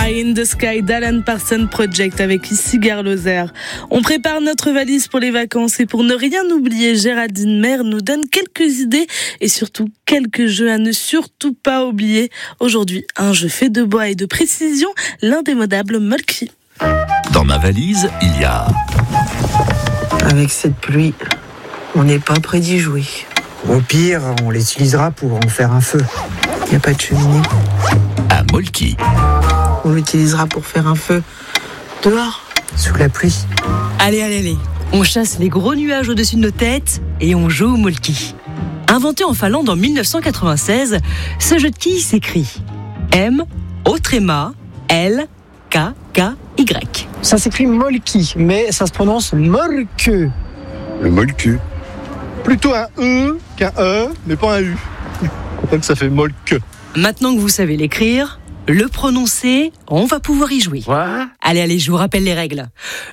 Eye in the Sky d'Alan Parsons Project avec ici Gare Lozère. On prépare notre valise pour les vacances et pour ne rien oublier, Géraldine Maire nous donne quelques idées et surtout quelques jeux à ne surtout pas oublier. Aujourd'hui, un jeu fait de bois et de précision, l'indémodable Molki. Dans ma valise, il y a... Avec cette pluie, on n'est pas près d'y jouer. Au pire, on l'utilisera pour en faire un feu. Il n'y a pas de cheminée. Un Molki. On l'utilisera pour faire un feu dehors, Sous la pluie. Allez. On chasse les gros nuages au-dessus de nos têtes et on joue au Molki. Inventé en Finlande en 1996, ce jeu de quilles s'écrit M-O-L-K-K-Y. Ça s'écrit Molki, mais ça se prononce Molke. Le molku. Plutôt un E qu'un E, mais pas un U. Donc ça fait molke. Maintenant que vous savez l'écrire, le prononcer, on va pouvoir y jouer. Quoi ? Allez, je vous rappelle les règles.